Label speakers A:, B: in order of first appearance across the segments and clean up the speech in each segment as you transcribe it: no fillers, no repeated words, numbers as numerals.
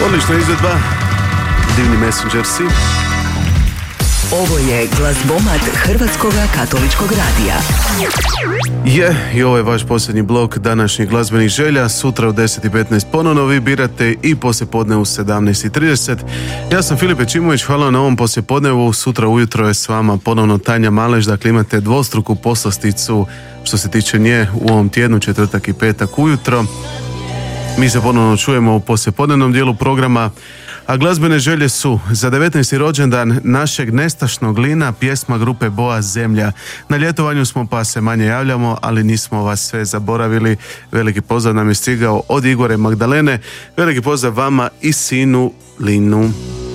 A: Odlična izvedba, divni Messengersi.
B: Ovo je glazbomat Hrvatskoga katoličkog radija.
A: I ovo je vaš posljednji blok današnjih glazbenih želja. Sutra u 10:15 ponovno vi birate i poslijepodne u 17:30. Ja sam Filip Pečimović, hvala na ovom poslijepodnevu. Sutra ujutro je s vama ponovno Tanja Maleš, dakle imate dvostruku poslasticu što se tiče nje u ovom tjednu, četvrtak i petak ujutro. Mi se ponovno čujemo u poslijepodnevnom dijelu programa. A glazbene želje su za 19. rođendan našeg nestašnog Lina, pjesma grupe Boa Zemlja. Na ljetovanju smo pa se manje javljamo, ali nismo vas sve zaboravili. Veliki pozdrav nam je stigao od Igore Magdalene. Veliki pozdrav vama i sinu Linu.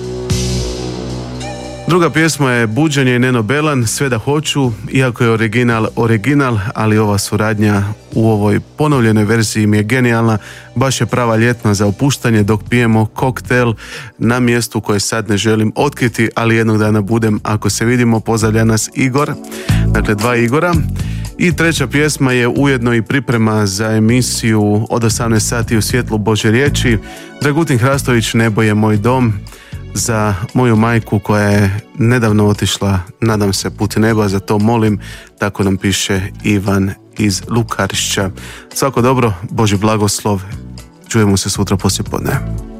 A: Druga pjesma je Buđenje i Neno Belan, Sve da hoću, iako je original, ali ova suradnja u ovoj ponovljenoj verziji mi je genijalna, baš je prava ljetna za opuštanje dok pijemo koktel na mjestu koje sad ne želim otkriti, ali jednog dana budem ako se vidimo. Pozdravlja nas Igor, dakle 2 Igora. I treća pjesma je ujedno i priprema za emisiju od 18 sati u svjetlu Božje riječi. Dragutin Hrastović, Nebo je moj dom, za moju majku koja je nedavno otišla, nadam se, put neba, za to molim, tako nam piše Ivan iz Lukarišća. Svako dobro, Božji blagoslov, čujemo se sutra poslijepodne.